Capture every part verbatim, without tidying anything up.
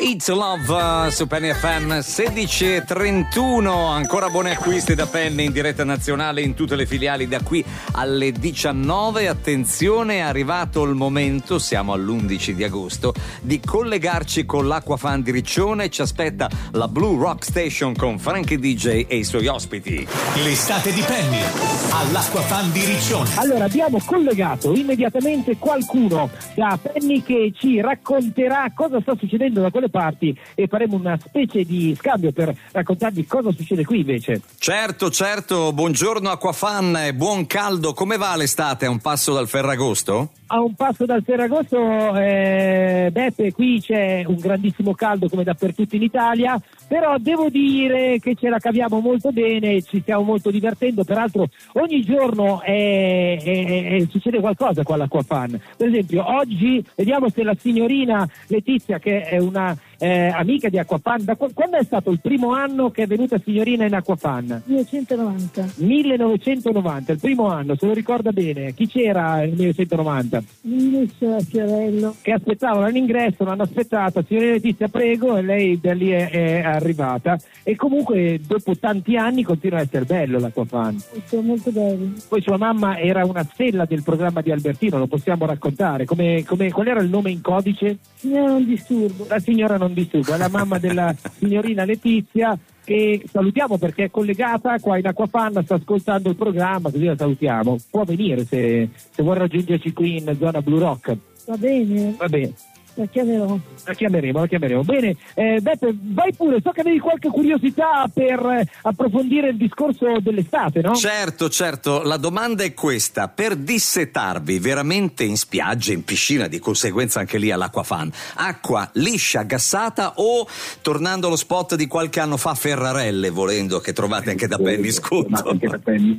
It's Love uh, su Penny F M sedici e trentuno, ancora buoni acquisti da Penny in diretta nazionale in tutte le filiali da qui alle diciannove. Attenzione, è arrivato il momento, siamo all'undici di agosto, di collegarci con l'Acquafan di Riccione. Ci aspetta la Blue Rock Station con Frankie D J e i suoi ospiti. L'estate di Penny all'Acquafan di Riccione. Allora, abbiamo collegato immediatamente qualcuno da Penny che ci racconterà cosa sta succedendo da quelle parti e faremo una specie di scambio per raccontarvi cosa succede qui invece. Certo, certo, buongiorno Acquafan, buon caldo, come va l'estate? A un passo dal Ferragosto? A un passo dal Ferragosto, eh, Beppe, qui c'è un grandissimo caldo come dappertutto in Italia, però devo dire che ce la caviamo molto bene, ci stiamo molto divertendo, peraltro ogni giorno è, è, è, succede qualcosa qua all'Acquafan. Per esempio oggi vediamo se la signorina Letizia, che è una eh, amica di Acquafan, da qu- quando è stato il primo anno che è venuta signorina in Acquafan? millenovecentonovanta. millenovecentonovanta, il primo anno, se lo ricorda bene. Chi c'era nel millenovecentonovanta? Invece Fiorello. Che aspettavano all'ingresso, l'hanno aspettata, signorina Letizia prego, e lei da lì è, è arrivata, e comunque dopo tanti anni continua a essere bello l'Acquafan. Sono molto bello. Poi sua mamma era una stella del programma di Albertino, lo possiamo raccontare, come, come, qual era il nome in codice? Signora non disturbo. La signora non disturba, la mamma della signorina Letizia, che salutiamo perché è collegata qua in Acquafan, sta ascoltando il programma, così la salutiamo. Può venire se, se vuole raggiungerci qui in zona Blue Rock. Va bene. Va bene. La chiamerò. La chiameremo, la chiameremo. Bene, eh, Beppe, vai pure, so che avevi qualche curiosità per eh, approfondire il discorso dell'estate, no? Certo, certo, la domanda è questa: per dissetarvi veramente in spiaggia, in piscina, di conseguenza anche lì all'Acquafan, acqua liscia, gassata o, tornando allo spot di qualche anno fa, Ferrarelle, volendo, che trovate anche da Penny sconto? Anche da Penny.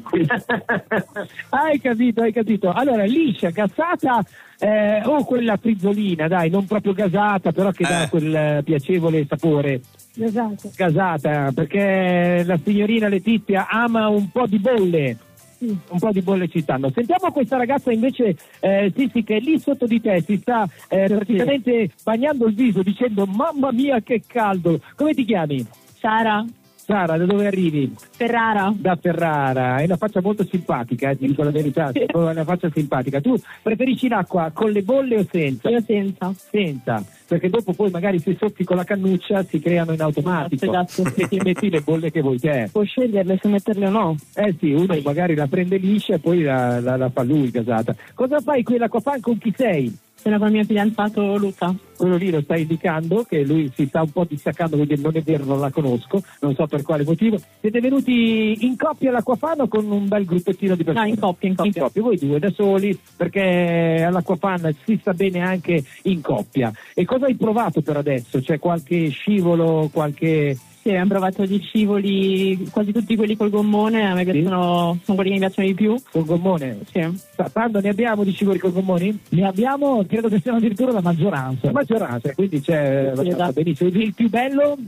Hai capito, hai capito. Allora, liscia, gassata, Eh, o quella frizzolina, dai, non proprio gasata, però che eh. dà quel eh, piacevole sapore. Gasata. Gasata, perché la signorina Letizia ama un po' di bolle. Sì. Un po' di bolle ci stanno. Sentiamo questa ragazza invece, eh, sì, sì, che è lì sotto di te, si sta eh, praticamente bagnando il viso dicendo mamma mia che caldo. Come ti chiami? Sara. Sara, da dove arrivi? Ferrara. Da Ferrara, hai una faccia molto simpatica, eh, ti dico la verità, hai una faccia simpatica. Tu preferisci l'acqua con le bolle o senza? Io senza. Senza, perché dopo poi magari se soffi con la cannuccia si creano in automatico. Esatto. E ti metti le bolle che vuoi te. Può sceglierle se metterle o no. Eh sì, uno magari la prende liscia e poi la, la, la fa lui gasata. Cosa fai qui all'Acquafan, con chi sei? Sono con il mio fidanzato Luca. Quello lì lo sta indicando, che lui si sta un po' distaccando, quindi non è vero, non la conosco, non so per quale motivo. Siete venuti in coppia all'Acquafan o con un bel gruppettino di persone? No, in coppia, in coppia. In coppia, voi due da soli, perché all'Acquafan si sta bene anche in coppia. E cosa hai provato per adesso? C'è qualche scivolo, qualche... Sì, abbiamo provato gli scivoli, quasi tutti quelli col gommone, a me piacciono, sì? Sono quelli che mi piacciono di più. Col gommone? Sì. Quando ne abbiamo di scivoli col gommoni? Ne abbiamo, credo che siano addirittura la maggioranza. La maggioranza, quindi c'è, sì, esatto. Benissimo. Il più bello?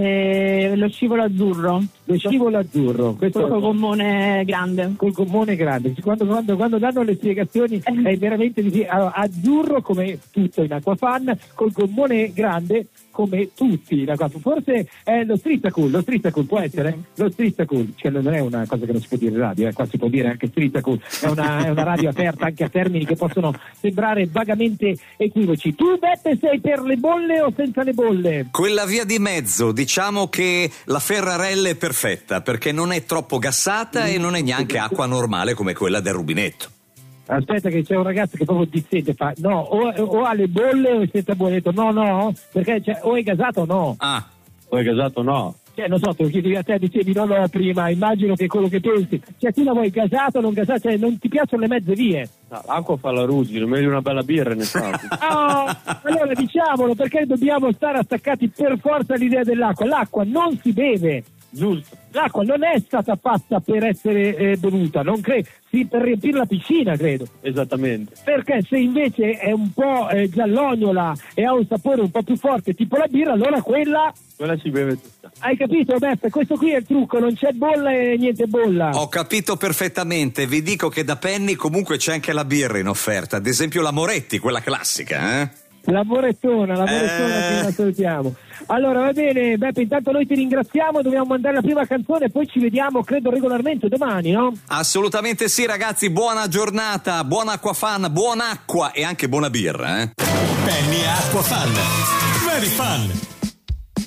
Eh, lo scivolo azzurro. Lo scivolo azzurro. Questo col gommone grande. Col gommone grande. Quando, quando, quando danno le spiegazioni è veramente di, allora, azzurro come tutto in Acquafan, col gommone grande come tutti in Acquafan. Forse è lo street cool, lo street cool può essere? Lo street cool, cioè non è una cosa che non si può dire in radio, eh? Qua si può dire anche street cool, è una, è una radio aperta anche a termini che possono sembrare vagamente equivoci. Tu Beppe sei per le bolle o senza le bolle? Quella via di mezzo, diciamo che la Ferrarelle è perfetta perché non è troppo gassata mm. e non è neanche acqua normale come quella del rubinetto. Aspetta che c'è un ragazzo che proprio dissente, fa no, o, o ha le bolle o è senza bolle. Detto, no no, perché cioè, o è gasato o no. Ah. O è gasato o no. Cioè, non so, te lo chiedevi a te, dicevi no no prima, immagino che è quello che pensi. Cioè tu la vuoi gasato o non gasato, cioè non ti piacciono le mezze vie. No, l'acqua fa la ruggine, meglio una bella birra ne fa. Oh, allora diciamolo, perché dobbiamo stare attaccati per forza all'idea dell'acqua. L'acqua non si beve. Giusto. L'acqua non è stata fatta per essere eh, bevuta, non credo, sì, per riempire la piscina, credo. Esattamente. Perché se invece è un po' eh, giallognola e ha un sapore un po' più forte, tipo la birra, allora quella... Quella si beve tutta. Hai capito, Beppe? Questo qui è il trucco, non c'è bolla e niente bolla. Ho capito perfettamente, vi dico che da Penny comunque c'è anche la birra in offerta, ad esempio la Moretti, quella classica, eh? La Borettona, la Borettona Eh. che la salutiamo. Allora va bene, Beppe, intanto noi ti ringraziamo, dobbiamo mandare la prima canzone e poi ci vediamo credo regolarmente domani, no? Assolutamente sì, ragazzi, buona giornata, buona Acquafan, buona acqua e anche buona birra, eh. Penny Acqua Fan. Very fun.